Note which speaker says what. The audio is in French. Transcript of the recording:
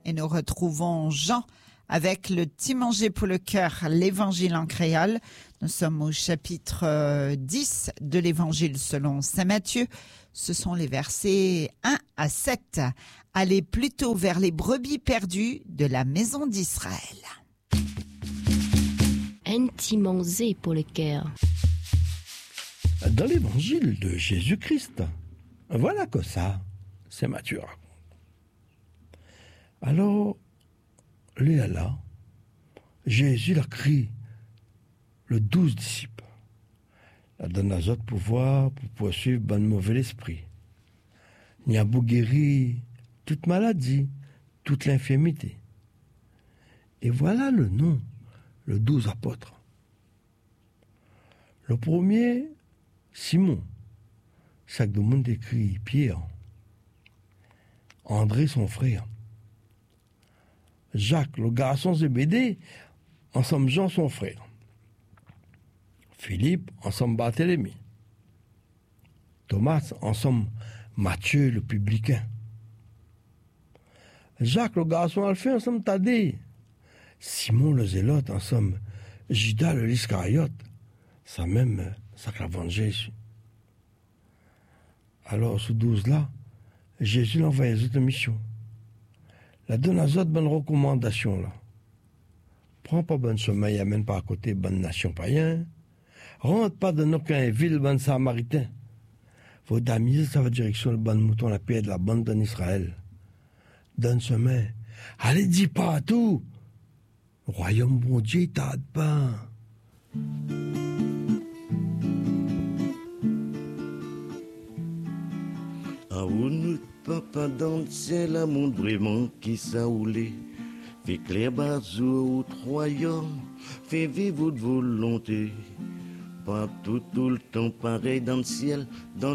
Speaker 1: Et nous retrouvons Jean avec le petit manger pour le cœur, l'évangile en créole. Nous sommes au chapitre 10 de l'évangile selon saint Matthieu. Ce sont les versets 1 à 7. Allez plutôt vers les brebis perdues de la maison d'Israël.
Speaker 2: Un petit manger pour le cœur.
Speaker 3: Dans l'évangile de Jésus-Christ, voilà que ça, c'est Matthieu. Alors, là, Jésus a crié le 12 disciples. Il a donné à autres pouvoir pour poursuivre bon mauvais esprit. Il a beau guérir toute maladie, toute l'infirmité. Et voilà le nom, le 12 apôtres. Le premier, Simon, sac de monde écrit Pierre. André, son frère. Jacques, le garçon Zébédée, ensemble Jean, son frère. Philippe, ensemble Barthélemy. Thomas, ensemble Matthieu, le publicain. Jacques, le garçon Alphée, ensemble Thaddée. Simon, le zélote, ensemble Judas, le l'Iscariote. Ça même, ça clavant Jésus. Alors, sous 12 là, Jésus l'envoie les autres missions. La donne à autres bonnes recommandations là. Prends pas bon sommeil, amène pas à côté bonne nation païen. Rentre pas dans aucun ville bonne samaritain. Faut damiser ça va direction le bon mouton la paix de la bande en Israël. Donne sommeil. Allez, dis pas à tout. Royaume bon Dieu t'aide pas.
Speaker 4: Ah, où nous papa dans le ciel, un monde vraiment qui s'aoulait. Fait clair bazou au royaume, fait vivre votre volonté. Pas tout le temps pareil dans le ciel, dans